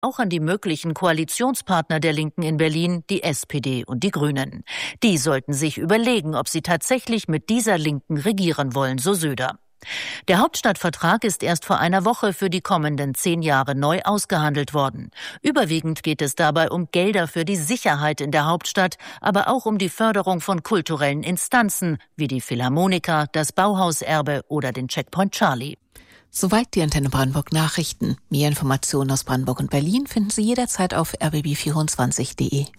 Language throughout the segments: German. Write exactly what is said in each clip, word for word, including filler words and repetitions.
auch an die möglichen Koalitionspartner der Linken in Berlin, die S P D und die Grünen. Die sollten sich überlegen, ob sie tatsächlich mit dieser Linken regieren wollen, so Söder. Der Hauptstadtvertrag ist erst vor einer Woche für die kommenden zehn Jahre neu ausgehandelt worden. Überwiegend geht es dabei um Gelder für die Sicherheit in der Hauptstadt, aber auch um die Förderung von kulturellen Instanzen wie die Philharmoniker, das Bauhauserbe oder den Checkpoint Charlie. Soweit die Antenne Brandenburg Nachrichten. Mehr Informationen aus Brandenburg und Berlin finden Sie jederzeit auf r b b vierundzwanzig punkt de.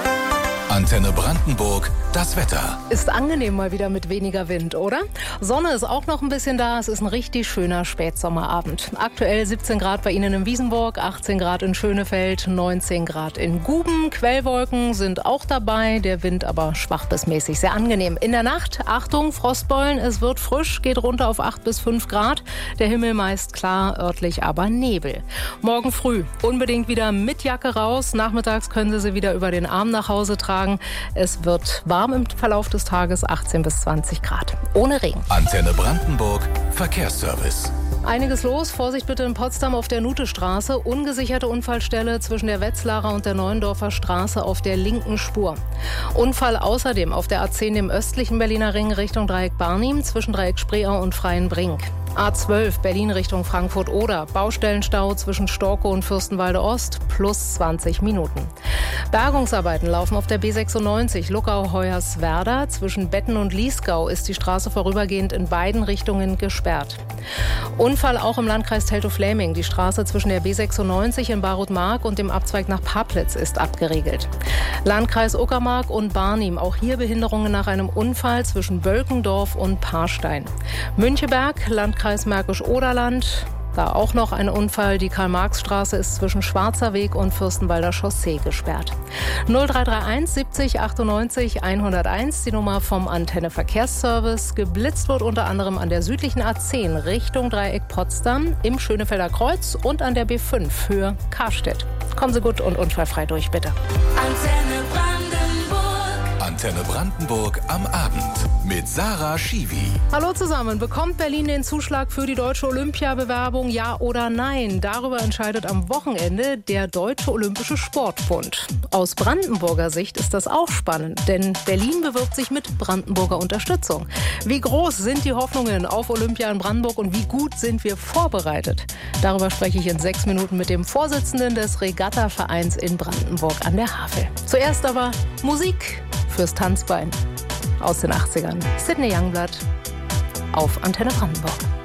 Antenne Brandenburg, das Wetter. Ist angenehm mal wieder mit weniger Wind, oder? Sonne ist auch noch ein bisschen da. Es ist ein richtig schöner Spätsommerabend. Aktuell siebzehn Grad bei Ihnen in Wiesenburg, achtzehn Grad in Schönefeld, neunzehn Grad in Guben. Quellwolken sind auch dabei, der Wind aber schwach bis mäßig, sehr angenehm. In der Nacht, Achtung, Frostbeulen, es wird frisch, geht runter auf acht bis fünf Grad. Der Himmel meist klar, örtlich aber Nebel. Morgen früh unbedingt wieder mit Jacke raus. Nachmittags können Sie sie wieder über den Arm nach Hause tragen. Es wird warm im Verlauf des Tages, achtzehn bis zwanzig Grad. Ohne Regen. Antenne Brandenburg, Verkehrsservice. Einiges los. Vorsicht bitte in Potsdam auf der Nutestraße. Ungesicherte Unfallstelle zwischen der Wetzlarer und der Neuendorfer Straße auf der linken Spur. Unfall außerdem auf der A zehn im östlichen Berliner Ring Richtung Dreieck Barnim zwischen Dreieck Spreeau und Freienbrink. A zwölf Berlin Richtung Frankfurt-Oder. Baustellenstau zwischen Storkow und Fürstenwalde Ost plus zwanzig Minuten. Bergungsarbeiten laufen auf der B sechsundneunzig Luckau-Hoyerswerda. Zwischen Betten und Liesgau ist die Straße vorübergehend in beiden Richtungen gesperrt. Unfall auch im Landkreis Teltow-Fläming. Die Straße zwischen der B sechsundneunzig in Barut-Mark und dem Abzweig nach Pablitz ist abgeriegelt. Landkreis Uckermark und Barnim. Auch hier Behinderungen nach einem Unfall zwischen Bölkendorf und Paarstein. Müncheberg, Landkreis Märkisch-Oderland. Da auch noch ein Unfall. Die Karl-Marx-Straße ist zwischen Schwarzer Weg und Fürstenwalder Chaussee gesperrt. null drei drei eins siebzig achtundneunzig hunderteins, die Nummer vom Antenne Verkehrsservice. Geblitzt wird unter anderem an der südlichen A zehn Richtung Dreieck Potsdam, im Schönefelder Kreuz und an der B fünf Höhe Karstedt. Kommen Sie gut und unfallfrei durch, bitte. Antenne Brandenburg. Antenne Brandenburg am Abend mit Sarah Schiwi. Hallo zusammen. Bekommt Berlin den Zuschlag für die deutsche Olympiabewerbung, ja oder nein? Darüber entscheidet am Wochenende der Deutsche Olympische Sportbund. Aus Brandenburger Sicht ist das auch spannend, denn Berlin bewirbt sich mit Brandenburger Unterstützung. Wie groß sind die Hoffnungen auf Olympia in Brandenburg und wie gut sind wir vorbereitet? Darüber spreche ich in sechs Minuten mit dem Vorsitzenden des Regatta-Vereins in Brandenburg an der Havel. Zuerst aber Musik fürs Tanzbein aus den achtzigern. Sidney Youngblood auf Antenne Brandenburg.